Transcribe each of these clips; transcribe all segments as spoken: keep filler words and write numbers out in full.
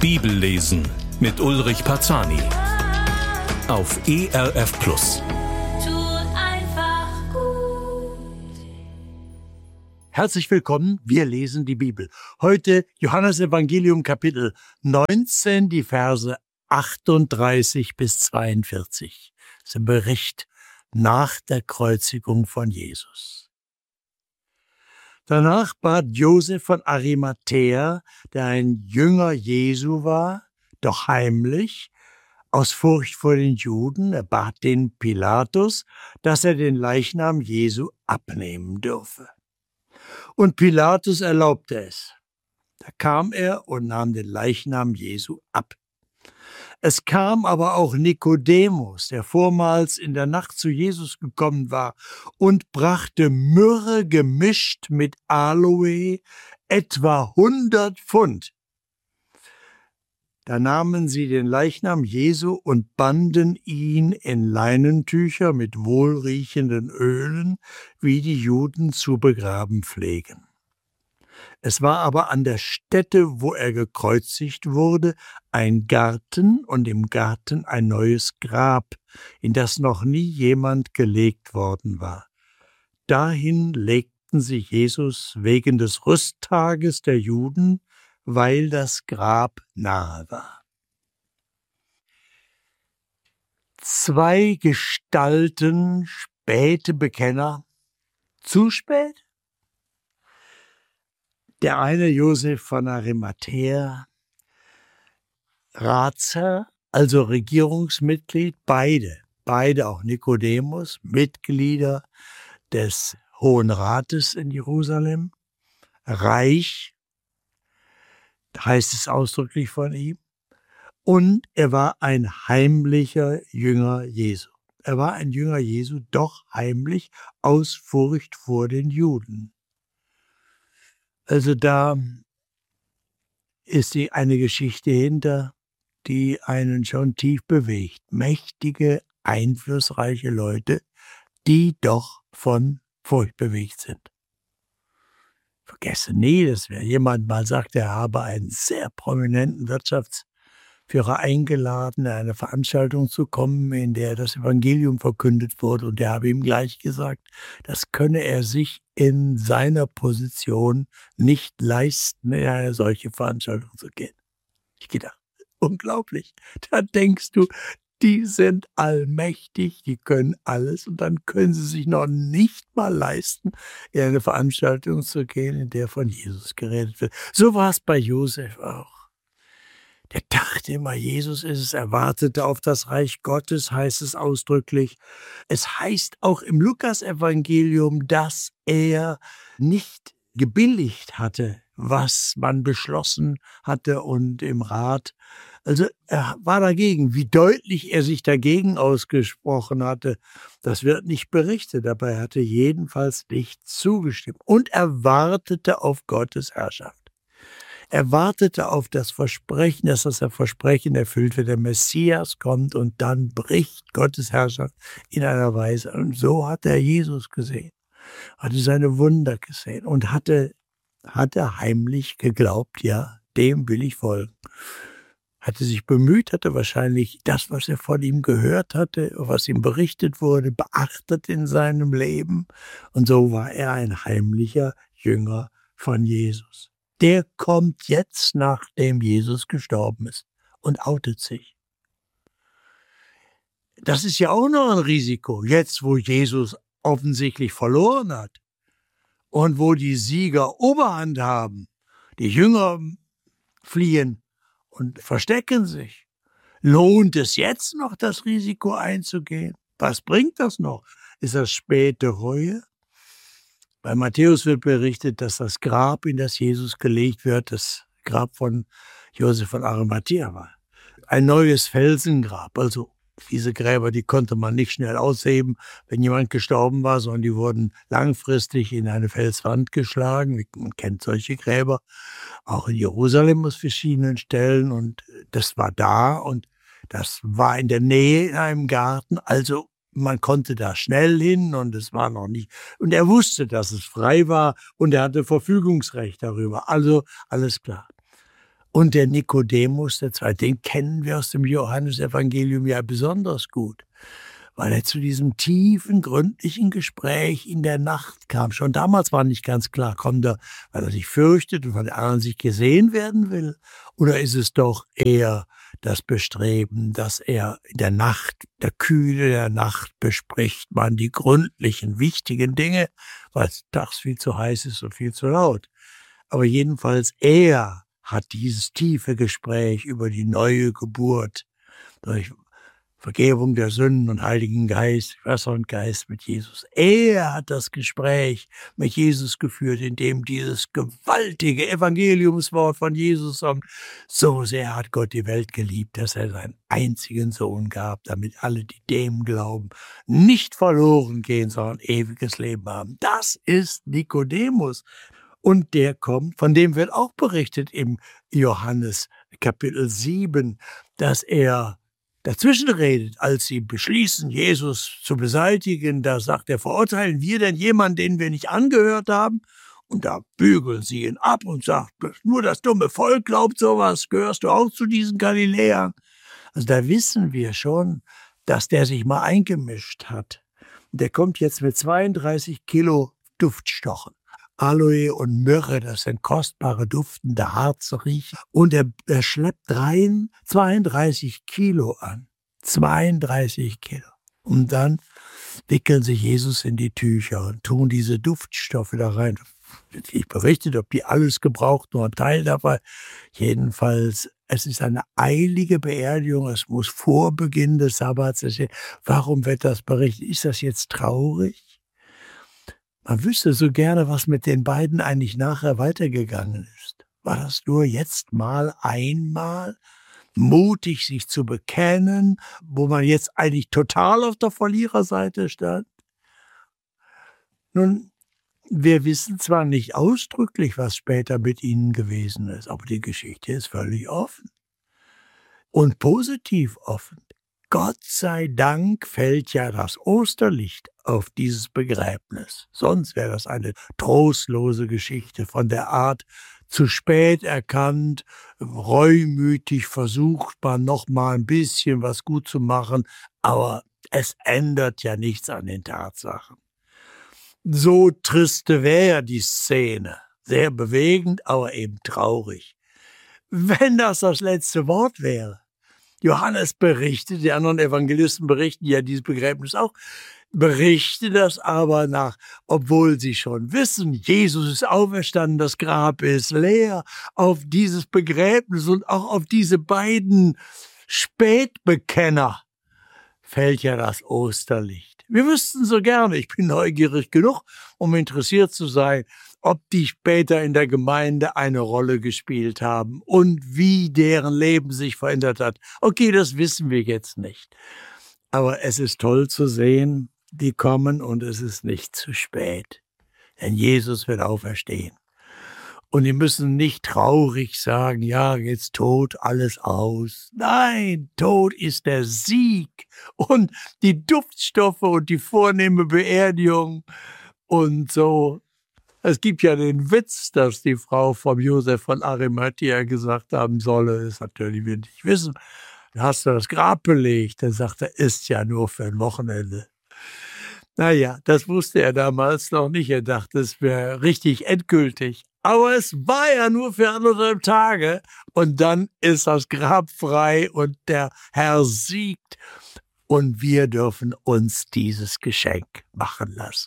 Bibellesen mit Ulrich Parzani auf E R F Plus. Herzlich willkommen, wir lesen die Bibel. Heute Johannesevangelium Kapitel neunzehn, die Verse achtunddreißig bis zweiundvierzig. Das ist ein Bericht nach der Kreuzigung von Jesus. Danach bat Josef von Arimathäa, der ein Jünger Jesu war, doch heimlich, aus Furcht vor den Juden, er bat den Pilatus, dass er den Leichnam Jesu abnehmen dürfe. Und Pilatus erlaubte es. Da kam er und nahm den Leichnam Jesu ab. Es kam aber auch Nikodemus, der vormals in der Nacht zu Jesus gekommen war, und brachte Myrrhe gemischt mit Aloe, etwa hundert Pfund. Da nahmen sie den Leichnam Jesu und banden ihn in Leinentücher mit wohlriechenden Ölen, wie die Juden zu begraben pflegen. Es war aber an der Stätte, wo er gekreuzigt wurde, ein Garten und im Garten ein neues Grab, in das noch nie jemand gelegt worden war. Dahin legten sie Jesus wegen des Rüsttages der Juden, weil das Grab nahe war. Zwei Gestalten, späte Bekenner. Zu spät? Der eine Josef von Arimathäa, Ratsherr, also Regierungsmitglied, beide, beide auch Nikodemus, Mitglieder des Hohen Rates in Jerusalem, reich, heißt es ausdrücklich von ihm, und er war ein heimlicher Jünger Jesu. Er war ein Jünger Jesu, doch heimlich, aus Furcht vor den Juden. Also da ist die, eine Geschichte hinter, die einen schon tief bewegt. Mächtige, einflussreiche Leute, die doch von Furcht bewegt sind. Vergesse nie, dass wer jemand mal sagt, er habe einen sehr prominenten Wirtschaftsführer eingeladen, in eine Veranstaltung zu kommen, in der das Evangelium verkündet wurde, und der habe ihm gleich gesagt, das könne er sich in seiner Position nicht leisten, in eine solche Veranstaltung zu gehen. Ich gedacht, unglaublich. Da denkst du, die sind allmächtig, die können alles, und dann können sie sich noch nicht mal leisten, in eine Veranstaltung zu gehen, in der von Jesus geredet wird. So war es bei Josef auch. Der dachte immer, Jesus ist es, er wartete auf das Reich Gottes, heißt es ausdrücklich. Es heißt auch im Lukas-Evangelium, dass er nicht gebilligt hatte, was man beschlossen hatte und im Rat. Also er war dagegen. Wie deutlich er sich dagegen ausgesprochen hatte, das wird nicht berichtet, aber er hatte jedenfalls nicht zugestimmt. Und er wartete auf Gottes Herrschaft. Er wartete auf das Versprechen, dass das Versprechen erfüllt wird, der Messias kommt, und dann bricht Gottes Herrschaft in einer Weise. Und so hat er Jesus gesehen, hatte seine Wunder gesehen und hatte, hatte heimlich geglaubt, ja, dem will ich folgen. Hatte sich bemüht, hatte wahrscheinlich das, was er von ihm gehört hatte, was ihm berichtet wurde, beachtet in seinem Leben. Und so war er ein heimlicher Jünger von Jesus. Der kommt jetzt, nachdem Jesus gestorben ist, und outet sich. Das ist ja auch noch ein Risiko, jetzt wo Jesus offensichtlich verloren hat und wo die Sieger Oberhand haben. Die Jünger fliehen und verstecken sich. Lohnt es jetzt noch, das Risiko einzugehen? Was bringt das noch? Ist das späte Reue? Bei Matthäus wird berichtet, dass das Grab, in das Jesus gelegt wird, das Grab von Josef von Arimathäa war. Ein neues Felsengrab. Also diese Gräber, die konnte man nicht schnell ausheben, wenn jemand gestorben war, sondern die wurden langfristig in eine Felswand geschlagen. Man kennt solche Gräber, auch in Jerusalem aus verschiedenen Stellen. Und das war da, und das war in der Nähe in einem Garten. Also man konnte da schnell hin, und es war noch nicht. Und er wusste, dass es frei war, und er hatte Verfügungsrecht darüber. Also alles klar. Und der Nikodemus, der zweite, den kennen wir aus dem Johannesevangelium ja besonders gut, weil er zu diesem tiefen, gründlichen Gespräch in der Nacht kam. Schon damals war nicht ganz klar, kommt er, weil er sich fürchtet und von den anderen sich gesehen werden will? Oder ist es doch eher das Bestreben, dass er in der Nacht, der Kühle der Nacht bespricht man die gründlichen, wichtigen Dinge, weil es tags viel zu heiß ist und viel zu laut. Aber jedenfalls er hat dieses tiefe Gespräch über die neue Geburt durch Vergebung der Sünden und Heiligen Geist, Wasser und Geist mit Jesus. Er hat das Gespräch mit Jesus geführt, in dem dieses gewaltige Evangeliumswort von Jesus kommt. So sehr hat Gott die Welt geliebt, dass er seinen einzigen Sohn gab, damit alle, die dem glauben, nicht verloren gehen, sondern ewiges Leben haben. Das ist Nikodemus. Und der kommt, von dem wird auch berichtet im Johannes Kapitel sieben, dass er dazwischen redet, als sie beschließen, Jesus zu beseitigen. Da sagt er, verurteilen wir denn jemanden, den wir nicht angehört haben? Und da bügeln sie ihn ab und sagt, nur das dumme Volk glaubt sowas, gehörst du auch zu diesen Galiläern? Also da wissen wir schon, dass der sich mal eingemischt hat. Und der kommt jetzt mit zweiunddreißig Kilo Duftstochen. Aloe und Myrrhe, das sind kostbare, duftende Harze riechen. Und er, er schleppt rein zweiunddreißig Kilo an. zweiunddreißig Kilo. Und dann wickeln sich Jesus in die Tücher und tun diese Duftstoffe da rein. Ich berichtet, ob die alles gebraucht, nur ein Teil dabei. Jedenfalls, es ist eine eilige Beerdigung. Es muss vor Beginn des Sabbats sein. Warum wird das berichtet? Ist das jetzt traurig? Man wüsste so gerne, was mit den beiden eigentlich nachher weitergegangen ist. War das nur jetzt mal einmal mutig, sich zu bekennen, wo man jetzt eigentlich total auf der Verliererseite stand? Nun, wir wissen zwar nicht ausdrücklich, was später mit ihnen gewesen ist, aber die Geschichte ist völlig offen und positiv offen. Gott sei Dank fällt ja das Osterlicht auf dieses Begräbnis. Sonst wäre das eine trostlose Geschichte von der Art, zu spät erkannt, reumütig versucht man noch mal ein bisschen was gut zu machen, aber es ändert ja nichts an den Tatsachen. So triste wäre die Szene, sehr bewegend, aber eben traurig. Wenn das das letzte Wort wäre. Johannes berichtet, die anderen Evangelisten berichten ja dieses Begräbnis auch, berichten das aber nach, obwohl sie schon wissen, Jesus ist auferstanden, das Grab ist leer, auf dieses Begräbnis und auch auf diese beiden Spätbekenner fällt ja das Osterlicht. Wir wüssten so gerne, ich bin neugierig genug, um interessiert zu sein, ob die später in der Gemeinde eine Rolle gespielt haben und wie deren Leben sich verändert hat. Okay, das wissen wir jetzt nicht. Aber es ist toll zu sehen, die kommen und es ist nicht zu spät. Denn Jesus wird auferstehen. Und die müssen nicht traurig sagen, ja, jetzt Tod, alles aus. Nein, Tod ist der Sieg und die Duftstoffe und die vornehme Beerdigung und so. Es gibt ja den Witz, dass die Frau vom Josef von Arimathea gesagt haben solle, das natürlich wir nicht wissen. Hast du das Grab belegt? Dann sagt er, ist ja nur für ein Wochenende. Naja, das wusste er damals noch nicht. Er dachte, es wäre richtig endgültig. Aber es war ja nur für anderthalb Tage. Und dann ist das Grab frei und der Herr siegt. Und wir dürfen uns dieses Geschenk machen lassen.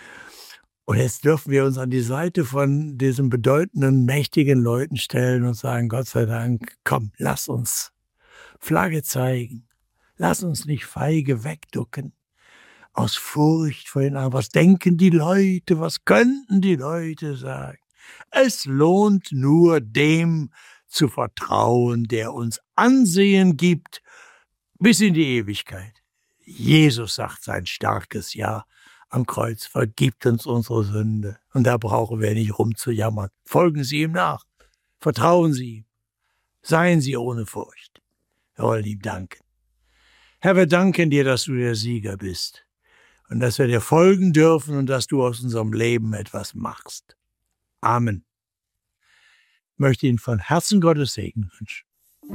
Und jetzt dürfen wir uns an die Seite von diesen bedeutenden, mächtigen Leuten stellen und sagen, Gott sei Dank, komm, lass uns Flagge zeigen. Lass uns nicht feige wegducken. Aus Furcht vor den anderen. Was denken die Leute? Was könnten die Leute sagen? Es lohnt nur, dem zu vertrauen, der uns Ansehen gibt bis in die Ewigkeit. Jesus sagt sein starkes Ja am Kreuz, vergibt uns unsere Sünde. Und da brauchen wir nicht rumzujammern. Folgen Sie ihm nach. Vertrauen Sie ihm. Seien Sie ohne Furcht. Wir wollen ihm danken. Herr, wir danken dir, dass du der Sieger bist und dass wir dir folgen dürfen und dass du aus unserem Leben etwas machst. Amen. möchte Ihnen von Herzen Gottes Segen wünschen.